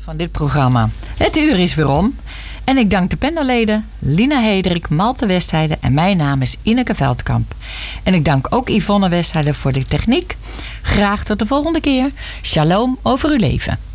Van dit programma. Het uur is weer om. En ik dank de panelleden Lina Hederik, Malte Westheide en mijn naam is Ineke Veldkamp. En ik dank ook Yvonne Westheide voor de techniek. Graag tot de volgende keer. Shalom over uw leven.